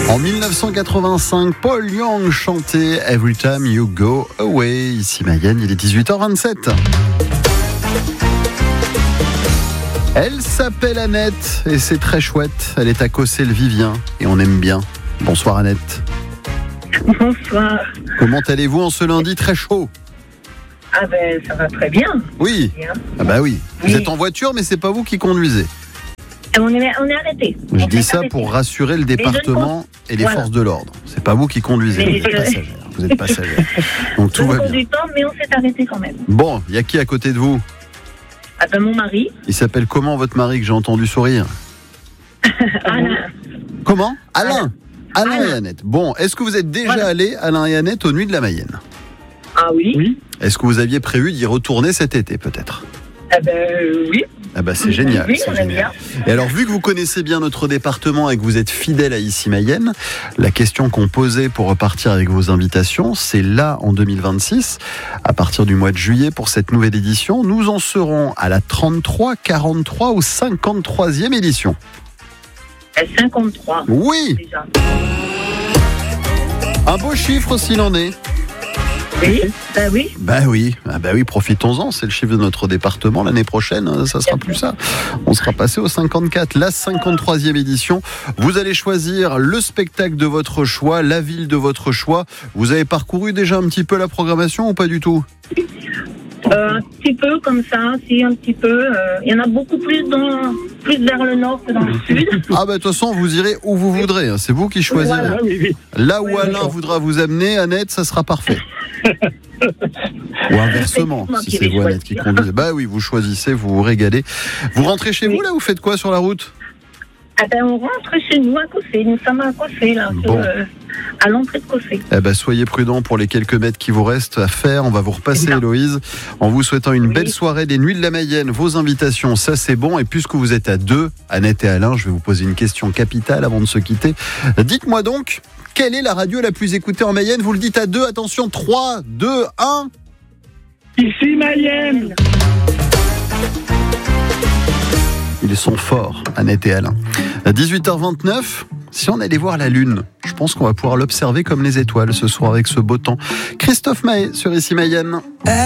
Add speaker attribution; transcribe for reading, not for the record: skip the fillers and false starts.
Speaker 1: En 1985, Paul Young chantait Every Time You Go Away. Ici Mayenne, il est 18h27. Elle s'appelle Annette et c'est très chouette. Elle est à Cossé-le-Vivien et on aime bien. Bonsoir Annette.
Speaker 2: Bonsoir.
Speaker 1: Comment allez-vous en ce lundi très chaud ?
Speaker 2: Ah ben ça va très bien.
Speaker 1: Oui.
Speaker 2: Bien.
Speaker 1: Ah bah oui. Vous
Speaker 2: Oui.
Speaker 1: êtes en voiture mais c'est pas vous qui conduisez.
Speaker 2: On est arrêté.
Speaker 1: Je
Speaker 2: On
Speaker 1: dis
Speaker 2: s'est
Speaker 1: ça
Speaker 2: arrêté.
Speaker 1: pour rassurer le département et les
Speaker 2: Voilà.
Speaker 1: forces de l'ordre. C'est pas vous qui conduisez,
Speaker 2: Mais
Speaker 1: vous êtes passagère. Vous êtes passagère. Donc
Speaker 2: Je
Speaker 1: tout
Speaker 2: ne
Speaker 1: va bien.
Speaker 2: conduis pas, mais on s'est arrêté quand même.
Speaker 1: Bon, il y a qui à côté de vous ?
Speaker 2: Ah ben mon mari,
Speaker 1: Il s'appelle comment votre mari que j'ai entendu sourire ?
Speaker 2: Alain.
Speaker 1: Comment ? Alain. Alain et
Speaker 2: Alain.
Speaker 1: Annette. Bon, est-ce que vous êtes déjà
Speaker 2: Voilà.
Speaker 1: allés, Alain et Annette, aux Nuits de la Mayenne ?
Speaker 2: Ah oui.
Speaker 1: Est-ce que vous aviez prévu d'y retourner cet été, peut-être ?
Speaker 2: Ah ben oui.
Speaker 1: Ah bah c'est génial,
Speaker 2: Oui,
Speaker 1: c'est
Speaker 2: on aime
Speaker 1: génial.
Speaker 2: bien.
Speaker 1: Et alors, vu que vous connaissez bien notre département et que vous êtes fidèle à Ici Mayenne, la question qu'on posait pour repartir avec vos invitations, c'est là, en 2026, à partir du mois de juillet pour cette nouvelle édition, nous en serons à la 33, 43 ou 53e édition.
Speaker 2: 53
Speaker 1: Oui,
Speaker 2: déjà.
Speaker 1: un beau chiffre s'il en est.
Speaker 2: Oui. Ben oui.
Speaker 1: Bah oui, profitons-en, c'est le chiffre de notre département. L'année prochaine, ça sera plus ça. On sera passé au 54, la 53e édition. Vous allez choisir le spectacle de votre choix, la ville de votre choix. Vous avez parcouru déjà un petit peu la programmation ou pas du tout ?
Speaker 2: Un petit peu comme ça, si un petit peu. Il y en a beaucoup plus vers le nord que dans le sud.
Speaker 1: Ah bah de toute façon, vous irez où vous voudrez, hein. C'est vous qui choisirez.
Speaker 2: Voilà.
Speaker 1: Là où
Speaker 2: Oui,
Speaker 1: Alain
Speaker 2: d'accord.
Speaker 1: voudra vous amener, Annette, ça sera parfait. Ou inversement,
Speaker 2: C'est moi
Speaker 1: si
Speaker 2: qui
Speaker 1: c'est
Speaker 2: vais
Speaker 1: vous Annette qui
Speaker 2: choisir.
Speaker 1: conduisez. Bah oui, vous choisissez, vous vous régalez. Vous rentrez chez vous là, vous faites quoi sur la route ?
Speaker 2: Ah ben on rentre chez nous à Cossé. Nous sommes à Cossé là,
Speaker 1: Bon.
Speaker 2: à l'entrée de Cossé.
Speaker 1: Eh ben, soyez prudents pour les quelques mètres qui vous restent à faire. On va vous repasser,
Speaker 2: Bien.
Speaker 1: Héloïse, en vous souhaitant une
Speaker 2: Oui.
Speaker 1: belle soirée des Nuits de la Mayenne. Vos invitations, ça c'est bon. Et puisque vous êtes à deux, Annette et Alain, je vais vous poser une question capitale avant de se quitter. Dites-moi donc, quelle est la radio la plus écoutée en Mayenne ? Vous le dites à deux, attention, 3, 2, 1.
Speaker 3: Ici Mayenne.
Speaker 1: Ils sont forts, Annette et Alain. À 18h29, si on allait voir la Lune, je pense qu'on va pouvoir l'observer comme les étoiles ce soir avec ce beau temps. Christophe Maé sur Ici Mayenne.